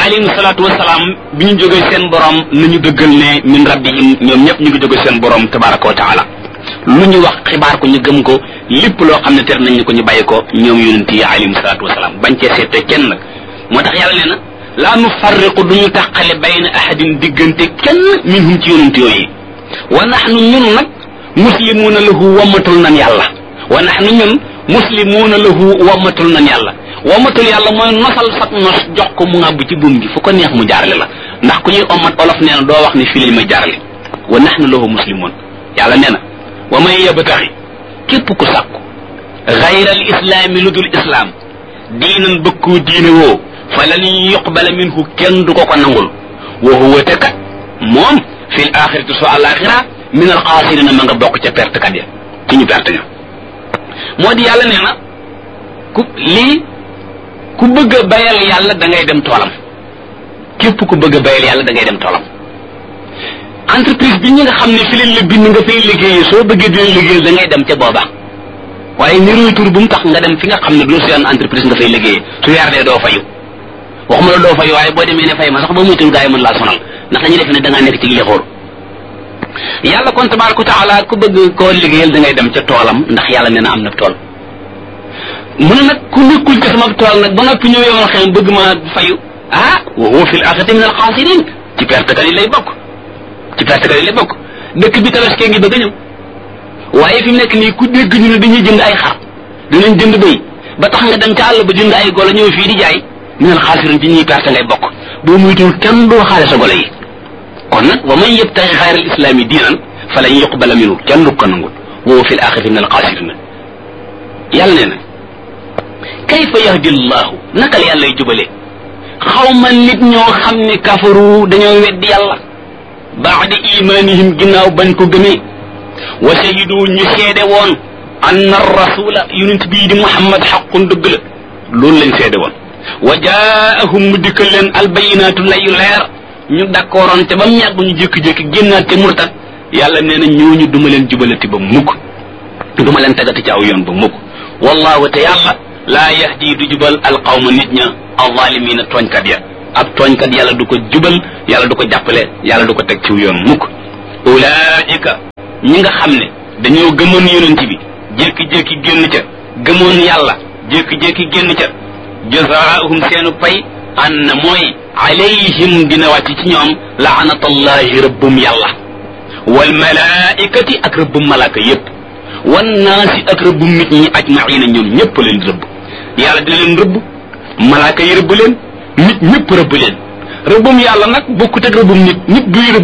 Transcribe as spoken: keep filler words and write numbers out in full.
alayhi salaatu wasalaam bi ñu jógee seen borom nañu dëggal ne min rabbihim ñoom ñëpp ñu ngi jógee seen borom tabaraka wa taala lu ñu wax xibaar ko ñu gëm ko lépp loo xam ne ter nañ ñu ko ñu bàyyi ko ñoom yonent yi alayhi salaatu wasalaam bañ cee seete kenn nag moo tax yàlla nee na laa nu farriqu duñu tàqale bayna ahadin diggante kenn minhum ci yonent yooyu wa nahnu ñun nag muslimuuna lahu wammatul nan yàlla wa nahnu ñun muslimuuna lahu wammatul nan yàlla wammatul yàlla mooy nosal sag nos jox ko mu ngàbb ci buum gi fu ko neex mu jaarale la ndax ku ñuy ommat olof nee na doo wax ne fii lañ may jaarale wa nahnu lahu muslimuun yàlla nee na wa man yabtaxi képp ku sàkku gayra al islaami lu dul islaam diinan bëkkoo diine woo fa lan yuqbala minhu kenn du ko ko nangul wa huwa te kat moom fi l axirati so alaxira min al xaasirina ma nga bokk ca perte kat ya ci ñu perte ña moo di yàlla nee na ku lii ku bëgg a bayal yàlla da ngay dem toolam képp ku bëgg a bayal yàlla da ngay dem toolam entreprise bi ñi nga xam ne fi leen la bind nga fay liggéeyee soo bëggee di leen liggéeyal da ngay dem ca booba waaye niruy tur bu mu tax nga dem fi nga xam ne du seen entreprise nga fay liggéeyee su weer dee doo fayu waxuma la doo fayu waaye boo demee ne fay ma sax ba muytul gaa yi mën laa sonal ndax dañuy def ne da ngaa nekk ci lixóor yàlla kon tabaraka taala ku bëgg koo liggéeyal da ngay dem ca toolam ndax yàlla nee na am na tool mu ne nag ku nekkul ci sama tool nag ba noppi ñëw yomal xëy bëgg ma fayu ah wa huwa fil axirati min al xaasirin ci perte kat yi lay bokk ci perte kat yi lay bokk dëkk bi tabaskee ngi bëgg a ñëw waaye fi mu nekk nii ku dégg ñu ne dañuy jënd ay xar dinañ jënd bëy ba tax nga dem ca àll ba jënd ay golo ñëw fii di jaay min al xaasirin ci ñuy perte ngay bokk boo muytul kenn doo xaale sa golo yi kon nag wa man yabtaxi xayra al islaami diinan fa lan yuqbala minhu kenn du ko nangul wa huwa fil axirati min al xaasirin yàlla nee na kayfa yahdi llahu naka la yàllay jubale xaw ma nit ñoo xam ne kafaru dañoo weddi yàlla baada imanihim ginnaaw bañ ko gëmee wa shahidu ñu seede woon anna rasula yonent bii di muhammad xaqun dëgg la loolu lañ seede woon wa jaahum mu dikkal leen albayinaatu layu leer ñu d'accordoon te ba mu yàgg ñu jékki-jékki génnaat te murtat yàlla nee na ñooñu duma leen jubalati ba mukk duma leen tegati ci aw yoon ba mukk wallahu te yàlla laa yahdi du jubal alqawma nit ña alzalimina tooñkat ya ab tooñkat yàlla du ko jubal yàlla du ko jàppale yàlla du ko teg ci yoon mukk ulaika ñi nga xam ne dañoo gëmoon yonent bi jékki-jékki génn ca gëmoon yàlla jékki-jékki génn ca jazaahum seenu pay an na mooy alayhim dina wàcc ci ñoom laanatallahi rëbbum yàlla wal malaikati ak rëbbum malaaka yépp wan naasi ak rëbbum nit ñi ajmaina ñoom ñëpp leen rëbb yàlla dina leen rëbb malaaka yi rëbb leen nit ñëpp rëbb leen rëbbum yàlla nag bokkut ak rëbbum nit nit duy rëbb